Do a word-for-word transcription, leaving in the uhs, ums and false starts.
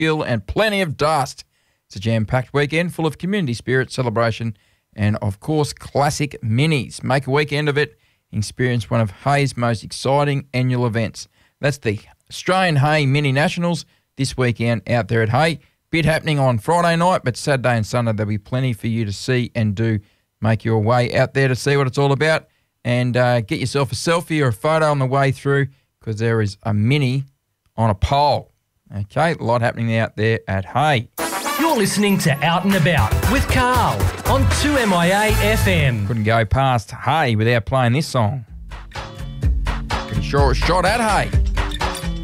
ill and plenty of dust. It's a jam-packed weekend full of community spirit, celebration, and, of course, classic minis. Make a weekend of it. Experience one of Hay's most exciting annual events. That's the Australian Hay Mini Nationals this weekend out there at Hay. Bit happening on Friday night, but Saturday and Sunday there'll be plenty for you to see and do. Make your way out there to see what it's all about and uh, get yourself a selfie or a photo on the way through because there is a mini on a pole. Okay, a lot happening out there at Hay. You're listening to Out and About with Carl on two M I A F M. Couldn't go past Hay without playing this song. Pretty sure it's shot at Hay.